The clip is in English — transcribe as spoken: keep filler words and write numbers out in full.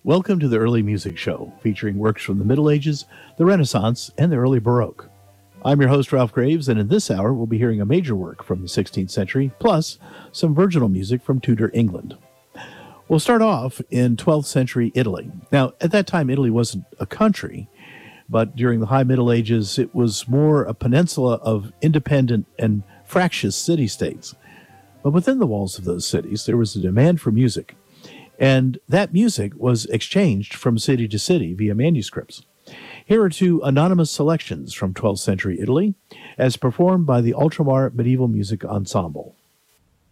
Welcome to the Early Music Show, featuring works from the Middle Ages, the Renaissance, and the early Baroque. I'm your host, Ralph Graves, and in this hour, we'll be hearing a major work from the sixteenth century, plus some virginal music from Tudor England. We'll start off in twelfth century Italy. Now, at that time, Italy wasn't a country, but during the High Middle Ages, it was more a peninsula of independent and fractious city-states. But within the walls of those cities, there was a demand for music, and that music was exchanged from city to city via manuscripts. Here are two anonymous selections from twelfth century Italy, as performed by the Ultramar Medieval Music Ensemble.